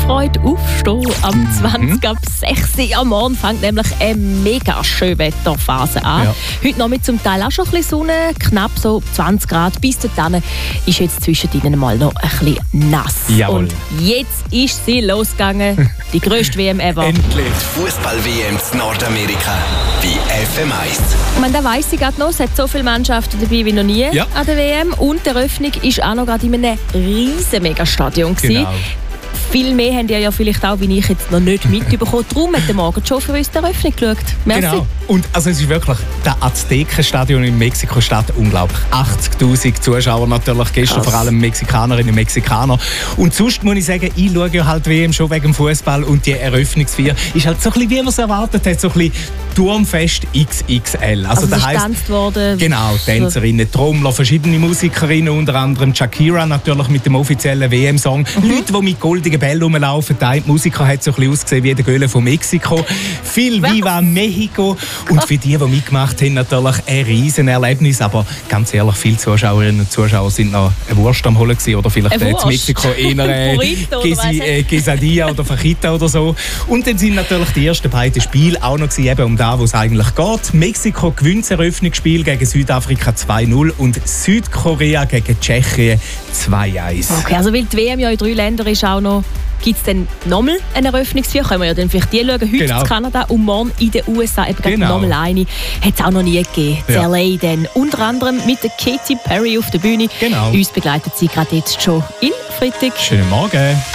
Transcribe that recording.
Vorfreude aufstehen. Am 20 ab 6 Uhr am Morgen fängt nämlich eine mega schöne Wetterphase an. Ja. Heute noch mit zum Teil auch schon ein bisschen Sonne, knapp so 20 Grad. Bis dahin ist jetzt zwischendrin mal noch ein bisschen nass. Jawohl. Und jetzt ist sie losgegangen. Die grösste WM ever. Endlich. Die Fußball-WM in Nordamerika bei FM1. Ich meine, da weiss ich gerade noch, es hat so viele Mannschaften dabei wie noch nie Ja. an der WM. Und die Eröffnung war auch noch gerade in einem riesen Megastadion. Genau. Viel mehr habt ihr ja vielleicht auch, wie ich jetzt noch nicht mitbekommen. Darum hat der Morgen schon für uns die Eröffnung geschaut. Merci. Genau. Und also es ist wirklich das Aztekenstadion in Mexiko-Stadt unglaublich. 80'000 Zuschauer natürlich, gestern Krass. vor allem Mexikanerinnen und Mexikaner. Und sonst muss ich sagen, ich schaue ja halt WM schon wegen dem Fußball und die Eröffnungsfeier ist halt so ein bisschen, wie man es erwartet hat, so ein bisschen Turmfest XXL. Also das es ist heisst, getanzt worden. genau, Tänzerinnen, Trommler, verschiedene Musikerinnen, unter anderem Shakira natürlich mit dem offiziellen WM-Song. Leute, die mit goldigen Bällen rumlaufen. Die Musiker hat so ein bisschen ausgesehen wie der Göhle von Mexiko. Viel Viva Mexico. Und für die mitgemacht haben, natürlich ein Riesenerlebnis. Aber ganz ehrlich, viele Zuschauerinnen und Zuschauer sind noch eine Wurst am Holen gewesen. Oder vielleicht Eine in Wurst? Mexiko eher Burrito oder weiss ich. Quesadilla oder Fajita oder so. Und dann sind natürlich die ersten beiden Spiele auch noch gewesen, eben um das, wo es eigentlich geht. Mexiko gewinnt das Eröffnungsspiel gegen Südafrika 2-0 und Südkorea gegen Tschechien 2-1. Okay, also weil die WM ja in 3 Ländern ist auch noch... Gibt es dann nochmal eine Eröffnungsfeier? Können wir ja dann vielleicht die schauen. Heute Genau. in Kanada und morgen in den USA eben Genau. nochmal eine. Hat es auch noch nie gegeben. Ja. LA dann. Unter anderem mit der Katy Perry auf der Bühne. Genau. Uns begleitet sie gerade jetzt schon in Freitag. Schönen Morgen.